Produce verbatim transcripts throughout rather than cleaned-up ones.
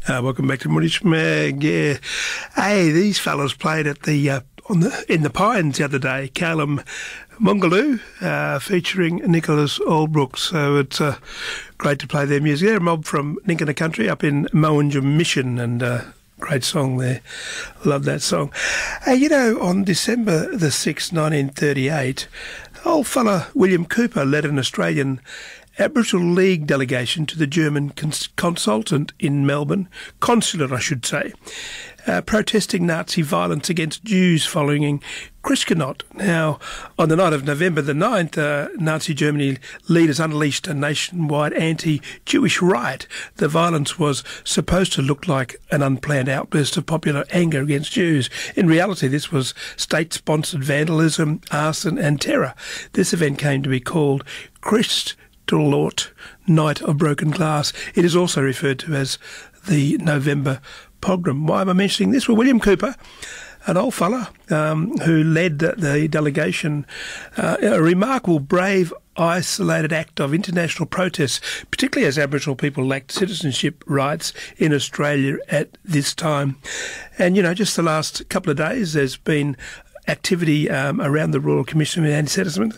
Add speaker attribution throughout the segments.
Speaker 1: Uh, welcome back to Moorish Mag. Yeah, hey, these fellas played at the uh, on the in the Pines the other day. Callum Mungaloo uh, featuring Nicholas Allbrook. So it's uh, great to play their music. They're a mob from Ninkana Country up in Mowinja Mission, and uh, great song there. Love that song. Hey, you know, on December the sixth, nineteen thirty-eight, old fella William Cooper led an Australian Aboriginal League delegation to the German cons- consultant in Melbourne, consulate I should say, uh, protesting Nazi violence against Jews following Kristallnacht. Now, on the night of November the ninth, uh, Nazi Germany leaders unleashed a nationwide anti-Jewish riot. The violence was supposed to look like an unplanned outburst of popular anger against Jews. In reality, this was state-sponsored vandalism, arson and terror. This event came to be called Christ Lort, Night of Broken Glass. It is also referred to as the November Pogrom. Why am I mentioning this? Well, William Cooper, an old fella um, who led the, the delegation, uh, a remarkable, brave, isolated act of international protest, particularly as Aboriginal people lacked citizenship rights in Australia at this time. And, you know, just the last couple of days, there's been activity um, around the Royal Commission on Anti-Semitism.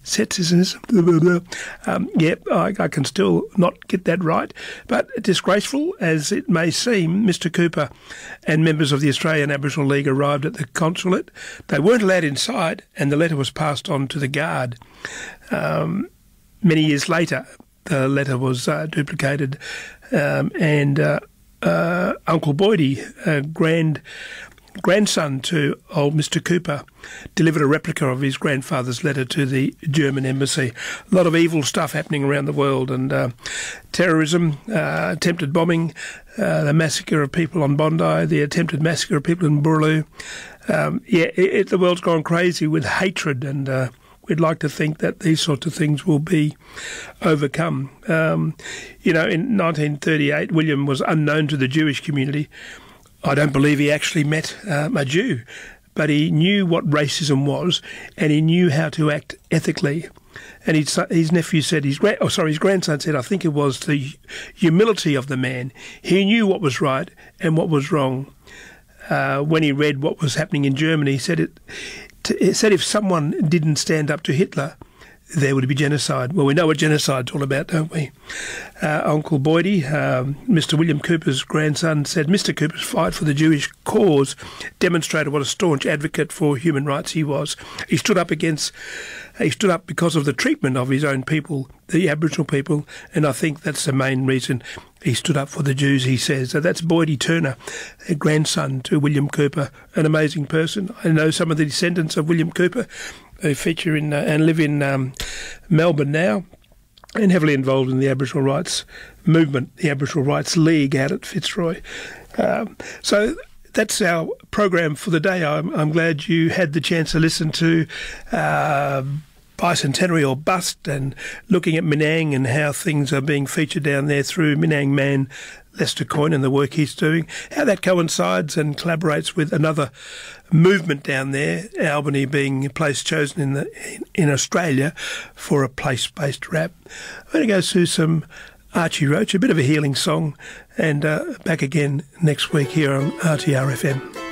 Speaker 1: Um, yeah, I, I can still not get that right. But disgraceful as it may seem, Mister Cooper and members of the Australian Aboriginal League arrived at the consulate. They weren't allowed inside, and the letter was passed on to the guard. Um, many years later, the letter was uh, duplicated, um, and uh, uh, Uncle Boydie, a grand grandson to old Mister Cooper, delivered a replica of his grandfather's letter to the German embassy. A lot of evil stuff happening around the world, and uh, terrorism, uh, attempted bombing, uh, the massacre of people on Bondi, the attempted massacre of people in Boorloo. Um, yeah, it, it, the world's gone crazy with hatred, and uh, we'd like to think that these sorts of things will be overcome. Um, you know, in nineteen thirty-eight, William was unknown to the Jewish community. I don't believe he actually met um, a Jew, but he knew what racism was, and he knew how to act ethically. And his, his nephew said, his gra- oh sorry, his grandson said, I think it was the humility of the man. He knew what was right and what was wrong. Uh, when he read what was happening in Germany, he said it. To, he said if someone didn't stand up to Hitler, there would be genocide. Well, we know what genocide's all about, don't we? Uh, Uncle Boydie, um, Mister William Cooper's grandson, said Mister Cooper's fight for the Jewish cause demonstrated what a staunch advocate for human rights he was. He stood up against, he stood up because of the treatment of his own people, the Aboriginal people, and I think that's the main reason he stood up for the Jews, he says. So that's Boydie Turner, a grandson to William Cooper, an amazing person. I know some of the descendants of William Cooper who feature in uh, and live in um, Melbourne now, and heavily involved in the Aboriginal rights movement, the Aboriginal Rights League out at Fitzroy. Um, so that's our program for the day. I'm, I'm glad you had the chance to listen to uh, Bicentenary or Bust, and looking at Menang and how things are being featured down there through Menang man Lester Coyne and the work he's doing, how that coincides and collaborates with another movement down there, Albany being a place chosen in the in, in Australia for a place-based rap. I'm going to go through some Archie Roach, a bit of a healing song, and uh, back again next week here on R T R F M.